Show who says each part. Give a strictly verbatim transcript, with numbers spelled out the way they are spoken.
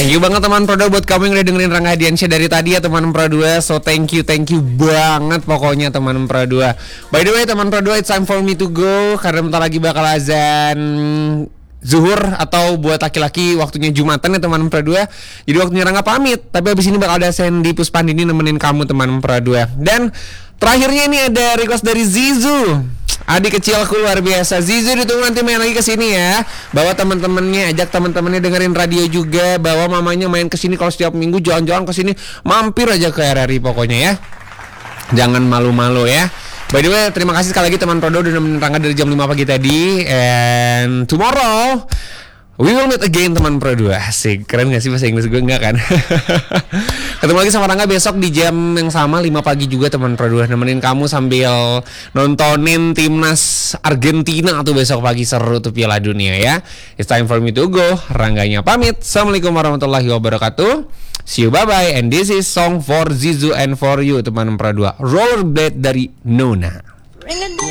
Speaker 1: Thank you banget teman Pro dua buat kamu yang udah dengerin Rangga Diansyah dari tadi ya teman Pro dua. So thank you, thank you banget pokoknya teman Pro dua. By the way teman Pro dua, it's time for me to go karena bentar lagi bakal azan zuhur atau buat laki-laki waktunya Jumatan ya teman Pro dua. Jadi waktunya Rangga pamit. Tapi abis ini bakal ada Sandy Puspandini nemenin kamu teman Pro dua. Dan terakhirnya ini ada request dari Zizu. Adik kecilku luar biasa. Zizu ditunggu nanti main lagi kesini ya. Bawa teman-temannya, ajak teman-temannya dengerin radio juga. Bawa mamanya main kesini kalau setiap minggu jalan-jalan kesini. Mampir aja ke R R I pokoknya ya. Jangan malu-malu ya. By the way, terima kasih sekali lagi teman Prodo udah nemenin Rangga dari jam lima pagi tadi. And tomorrow we will meet again teman Pro dua. Asik, keren gak sih bahasa Inggris gue? Enggak kan? Ketemu lagi sama Rangga besok di jam yang sama lima pagi juga teman Pro dua. Nemenin kamu sambil nontonin timnas Argentina tuh besok pagi, seru tuh Piala Dunia ya. It's time for me to go. Rangganya pamit. Assalamualaikum warahmatullahi wabarakatuh. See you, bye bye. And this is song for Zizu and for you teman Pro dua. Rollerblade dari Nona.